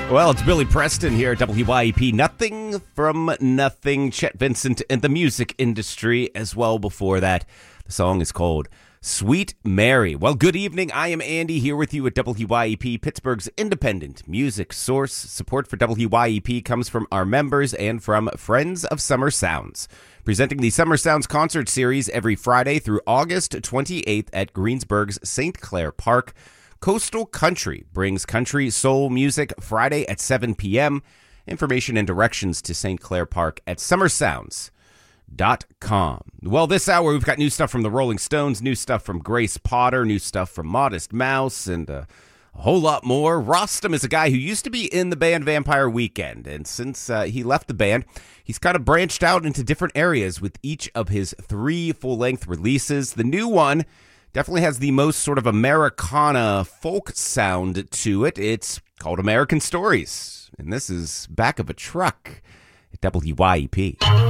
Well, it's Billy Preston here at WYEP. Nothing from nothing. Chet Vincent and the music industry as well before that. The song is called Sweet Mary. Well, good evening. I am Andy here with you at WYEP, Pittsburgh's independent music source. Support for WYEP comes from our members and from Friends of Summer Sounds, presenting the Summer Sounds concert series every Friday through August 28th at Greensburg's St. Clair Park. Coastal Country brings country soul music Friday at 7 p.m. Information and directions to St. Clair Park at summersounds.com. Well, this hour we've got new stuff from the Rolling Stones, new stuff from Grace Potter, new stuff from Modest Mouse, and a whole lot more. Rostam is a guy who used to be in the band Vampire Weekend, and since he left the band, he's kind of branched out into different areas with each of his 3 full-length releases. The new one definitely has the most sort of Americana folk sound to it. It's called American Stories, and this is Back of a Truck at WYEP.